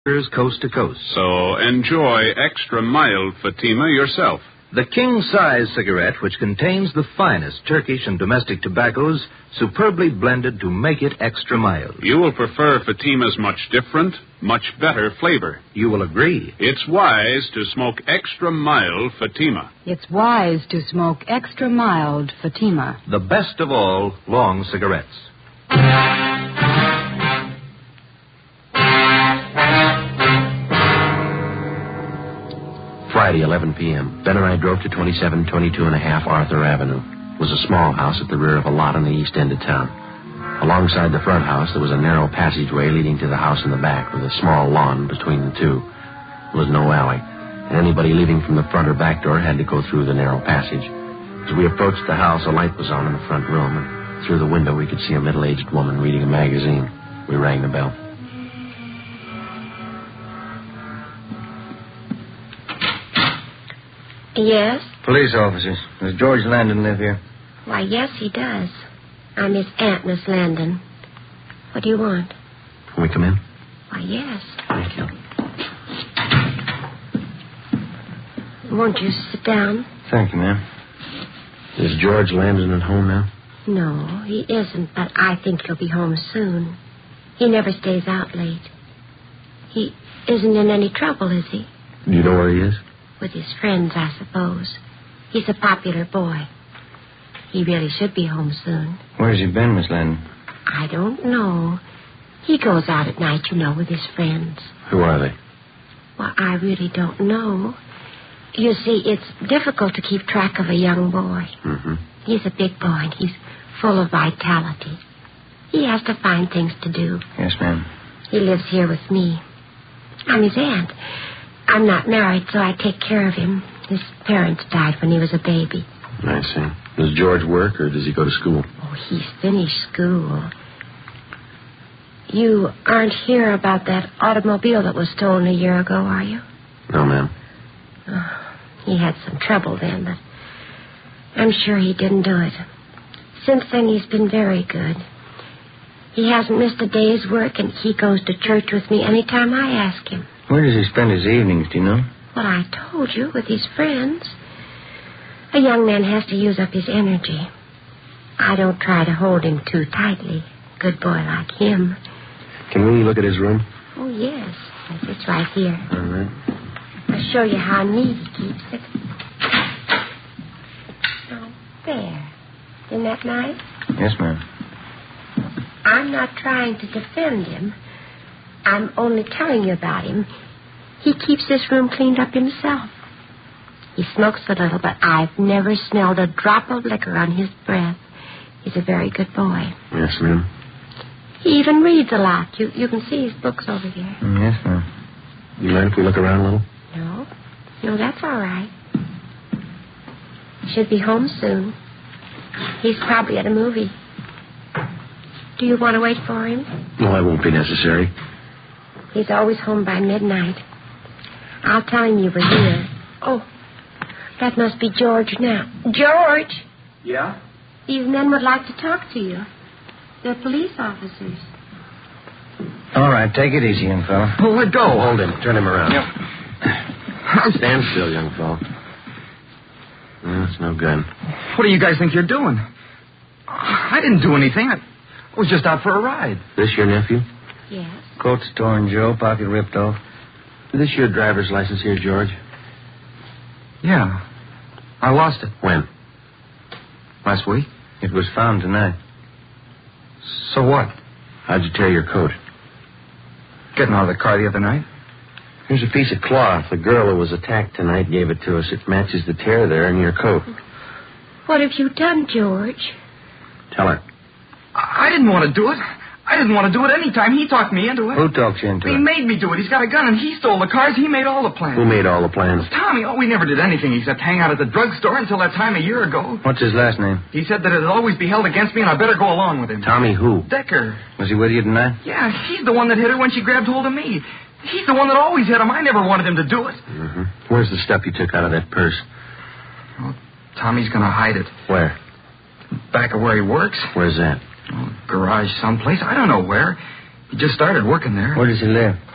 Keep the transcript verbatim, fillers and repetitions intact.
coast to coast. So enjoy extra mild Fatima yourself. The king-size cigarette, which contains the finest Turkish and domestic tobaccos, superbly blended to make it extra mild. You will prefer Fatima's much different, much better flavor. You will agree. It's wise to smoke extra mild Fatima. It's wise to smoke extra mild Fatima. The best of all long cigarettes. Friday, eleven p.m. Ben and I drove to twenty-seven twenty-two and a half Arthur Avenue. It was a small house at the rear of a lot on the east end of town. Alongside the front house, there was a narrow passageway leading to the house in the back with a small lawn between the two. There was no alley, and anybody leaving from the front or back door had to go through the narrow passage. As we approached the house, a light was on in the front room, and through the window we could see a middle-aged woman reading a magazine. We rang the bell. Yes? Police officers. Does George Landon live here? Why, yes, he does. I'm his aunt, Miss Landon. What do you want? Can we come in? Why, yes. Thank you. Won't you sit down? Thank you, ma'am. Is George Landon at home now? No, he isn't, but I think he'll be home soon. He never stays out late. He isn't in any trouble, is he? Do you know where he is? With his friends, I suppose. He's a popular boy. He really should be home soon. Where's he been, Miss Landon? I don't know. He goes out at night, you know, with his friends. Who are they? Well, I really don't know. You see, it's difficult to keep track of a young boy. Mm-hmm. He's a big boy, and he's full of vitality. He has to find things to do. Yes, ma'am. He lives here with me. I'm his aunt. I'm not married, so I take care of him. His parents died when he was a baby. I see. Does George work, or does he go to school? Oh, he's finished school. You aren't here about that automobile that was stolen a year ago, are you? No, ma'am. Oh, he had some trouble then, but I'm sure he didn't do it. Since then, he's been very good. He hasn't missed a day's work, and he goes to church with me any time I ask him. Where does he spend his evenings, do you know? Well, I told you, with his friends. A young man has to use up his energy. I don't try to hold him too tightly. Good boy like him. Can we look at his room? Oh, yes. Yes, it's right here. All right. I'll show you how neat he keeps it. Oh, there. Isn't that nice? Yes, ma'am. I'm not trying to defend him. I'm only telling you about him. He keeps this room cleaned up himself. He smokes a little, but I've never smelled a drop of liquor on his breath. He's a very good boy. Yes, ma'am. He even reads a lot. You you can see his books over there. Mm, yes, ma'am. You mind if we look around a little? No. No, that's all right. Should be home soon. He's probably at a movie. Do you want to wait for him? No, that won't be necessary. He's always home by midnight. I'll tell him you were here. Oh, that must be George now. George! Yeah? These men would like to talk to you. They're police officers. All right, take it easy, young fella. Oh, let go. Hold him. Turn him around. Yep. Stand still, young fellow. No, that's no good. What do you guys think you're doing? I didn't do anything. I was just out for a ride. This your nephew? Yes. Coat's torn, Joe. Pocket ripped off. Is this your driver's license here, George? Yeah. I lost it. When? Last week. It was found tonight. So what? How'd you tear your coat? Getting out of the car the other night? Here's a piece of cloth. The girl who was attacked tonight gave it to us. It matches the tear there in your coat. What have you done, George? Tell her. I, I didn't want to do it. I didn't want to do it any time. He talked me into it. Who talked you into he it? He made me do it. He's got a gun, and he stole the cars. He made all the plans. Who made all the plans? Tommy. Oh, we never did anything except hang out at the drugstore until that time a year ago. What's his last name? He said that it'd always be held against me, and I better go along with him. Tommy who? Decker. Was he with you tonight? Yeah, he's the one that hit her when she grabbed hold of me. He's the one that always hit him. I never wanted him to do it. Mm-hmm. Where's the stuff you took out of that purse? Well, Tommy's going to hide it. Where? Back of where he works. Where's that? Well, garage someplace. I don't know where. He just started working there. Where does he live?